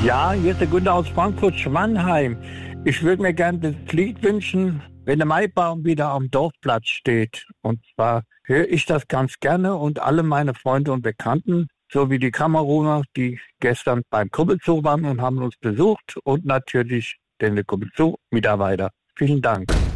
Ja, hier ist der Günther aus Frankfurt-Schwannheim. Ich würde mir gerne das Lied wünschen, wenn der Maibaum wieder am Dorfplatz steht. Und zwar höre ich das ganz gerne und alle meine Freunde und Bekannten, sowie die Kameruner, die gestern beim Kuppelzoo waren und haben uns besucht und natürlich den Kuppelzoo-Mitarbeiter. Vielen Dank.